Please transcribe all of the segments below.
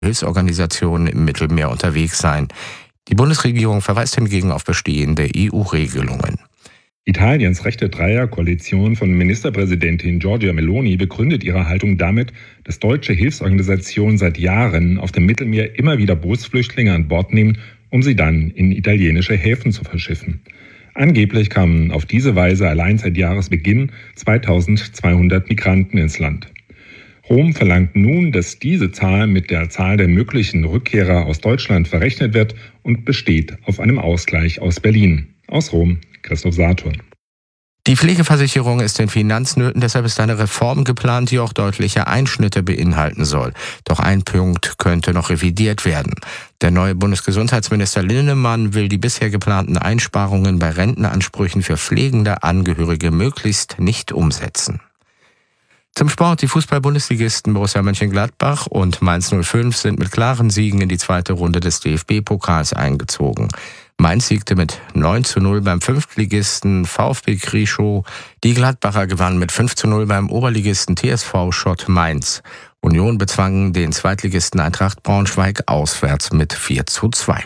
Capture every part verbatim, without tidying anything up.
Hilfsorganisationen im Mittelmeer unterwegs seien. Die Bundesregierung verweist hingegen auf bestehende E U-Regelungen. Italiens rechte Dreierkoalition von Ministerpräsidentin Giorgia Meloni begründet ihre Haltung damit, dass deutsche Hilfsorganisationen seit Jahren auf dem Mittelmeer immer wieder Bootsflüchtlinge an Bord nehmen, um sie dann in italienische Häfen zu verschiffen. Angeblich kamen auf diese Weise allein seit Jahresbeginn zweitausendzweihundert Migranten ins Land. Rom verlangt nun, dass diese Zahl mit der Zahl der möglichen Rückkehrer aus Deutschland verrechnet wird und besteht auf einem Ausgleich aus Berlin. Aus Rom, Christoph Saturn. Die Pflegeversicherung ist in Finanznöten, deshalb ist eine Reform geplant, die auch deutliche Einschnitte beinhalten soll. Doch ein Punkt könnte noch revidiert werden. Der neue Bundesgesundheitsminister Linnemann will die bisher geplanten Einsparungen bei Rentenansprüchen für pflegende Angehörige möglichst nicht umsetzen. Zum Sport: Die Fußball-Bundesligisten Borussia Mönchengladbach und Mainz null fünf sind mit klaren Siegen in die zweite Runde des D F B-Pokals eingezogen. Mainz siegte mit neun zu null beim Fünftligisten VfB Krieschow. Die Gladbacher gewannen mit fünf zu null beim Oberligisten T S V Schott Mainz. Union bezwang den Zweitligisten Eintracht Braunschweig auswärts mit vier zu zwei.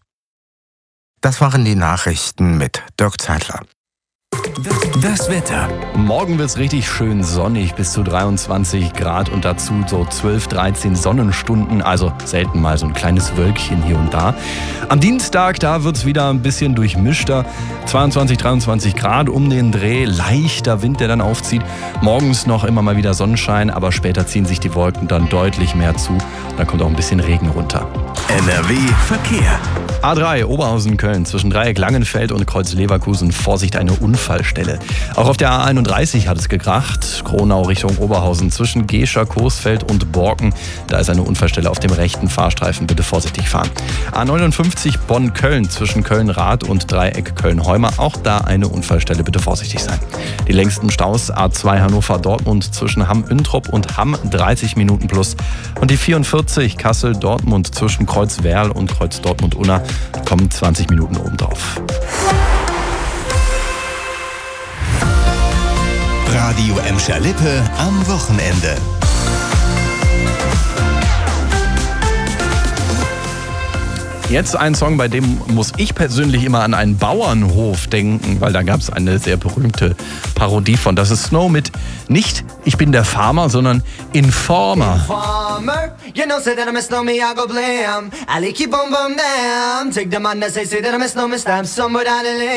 Das waren die Nachrichten mit Dirk Zeitler. Das Wetter. Morgen wird es richtig schön sonnig, bis zu dreiundzwanzig Grad und dazu so zwölf, dreizehn Sonnenstunden, also selten mal so ein kleines Wölkchen hier und da. Am Dienstag, da wird es wieder ein bisschen durchmischter, zweiundzwanzig, dreiundzwanzig Grad um den Dreh, leichter Wind, der dann aufzieht. Morgens noch immer mal wieder Sonnenschein, aber später ziehen sich die Wolken dann deutlich mehr zu. Da kommt auch ein bisschen Regen runter. N R W Verkehr. A drei Oberhausen-Köln zwischen Dreieck Langenfeld und Kreuz Leverkusen. Vorsicht, eine Unfallstelle. Auch auf der A einunddreißig hat es gekracht. Kronau Richtung Oberhausen zwischen Gescher, Coesfeld und Borken. Da ist eine Unfallstelle auf dem rechten Fahrstreifen. Bitte vorsichtig fahren. A neunundfünfzig Bonn-Köln zwischen Köln-Rath und Dreieck Köln-Heumer. Auch da eine Unfallstelle. Bitte vorsichtig sein. Die längsten Staus: A zwei Hannover-Dortmund zwischen Hamm-Üntrop und Hamm dreißig Minuten plus. Und die vierundvierzig Kassel-Dortmund zwischen Kreuz-Werl und Kreuz-Dortmund-Unna kommen zwanzig Minuten obendrauf. Radio Emscher-Lippe am Wochenende. Jetzt ein Song, bei dem muss ich persönlich immer an einen Bauernhof denken, weil da gab es eine sehr berühmte Parodie von. Das ist Snow mit nicht Ich bin der Farmer, sondern Informer. Informer, you know, say that I'm a snowman, I go blam. I keep on bum down. Take the man that say, say that I'm a snowman, stamp somewhere down the lane.